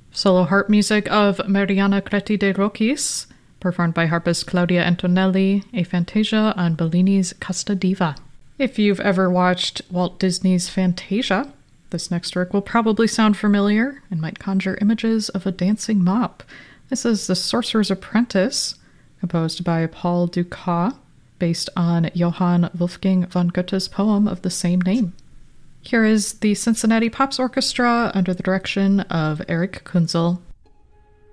Solo harp music of Mariana Creti de Roquis, performed by harpist Claudia Antonelli, a fantasia on Bellini's Casta Diva. If you've ever watched Walt Disney's Fantasia, this next work will probably sound familiar and might conjure images of a dancing mop. This is The Sorcerer's Apprentice, composed by Paul Dukas, based on Johann Wolfgang von Goethe's poem of the same name. Here is the Cincinnati Pops Orchestra under the direction of Eric Kunzel.